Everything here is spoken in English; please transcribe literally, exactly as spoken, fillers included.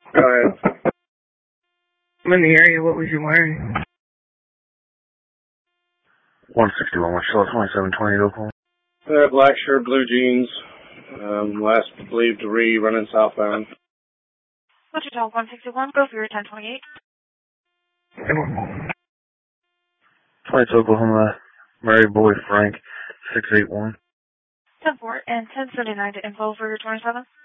Go ahead. I'm in the area. What was you wearing? one sixty-one, Marcella, twenty-seven twenty-eight, Oklahoma. Uh, black shirt, blue jeans. Um, last believed to re running southbound. Wichita one sixty-one, go through ten twenty-eight. twenty-two, Oklahoma, Mary Boy Frank, six eight one. ten four and ten seventy-nine to info for your twenty-seven.